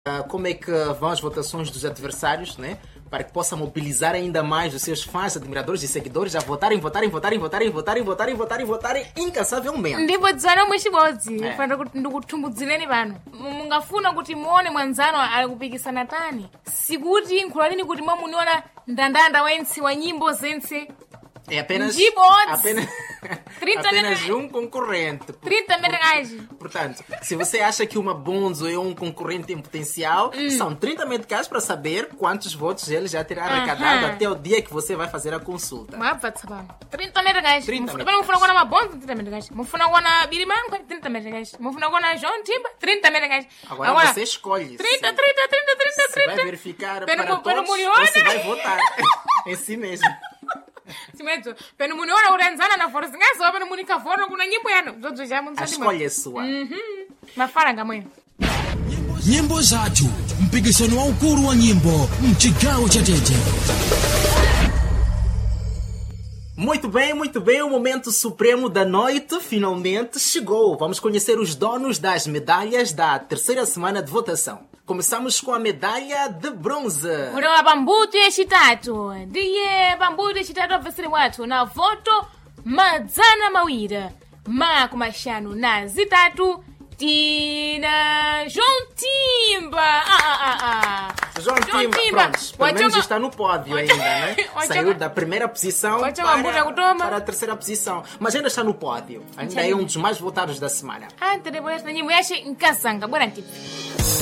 como é que vão as votações dos adversários, né? Para que possa mobilizar ainda mais os seus fãs, admiradores e seguidores a votarem incansavelmente. Ndipo dzana omwe chibodzi fana ndikuthumbuzireni pano mungafuna kuti muone mwanzano ali kupikisana tani sikuti nkhulalini kuti mwamuniona ndandanda wense wa nyimbo zense É apenas um concorrente. 30 meticais. Portanto, se você acha que uma Bonzo é um concorrente em potencial, são 30 meticais para saber quantos votos ele já terá arrecadado até o dia que você vai fazer a consulta. 30 meticais. Mufuna kuona uma Bonzo, 30 meticais. Mufuna kuona Birimanco, 30 meticais. Mufuna kuona João Timba, 30 meticais. Agora você escolhe. 30. Se vai verificar para todos ou se vai votar em si mesmo. Simeto, pelo muniona urenzana na força ngaso pelo munika fono kuna nyimbo yano zozo jamu a escolha é sua. Mafaranga mwe. Nyimbo zathu, mpikisano waukulu wa nyimbo mchigawo cha Tete. Muito bem, o momento supremo da noite finalmente chegou. Vamos conhecer os donos das medalhas da terceira semana de votação. Começamos com a medalha de bronze. Uriwa pambuto yachitatu. Ndiye pambuto yachitatu apesere watu na voto madzana mawiri. Makumashanu na zitatu. Tina João Timba. João Timba, pronto. Pelo menos está no pódio ainda, né? Saiu da primeira posição para a terceira posição. Mas ainda está no pódio. Ainda é um dos mais votados da semana. Antes de esta nyimbo yashe nkasanga bora ntipi.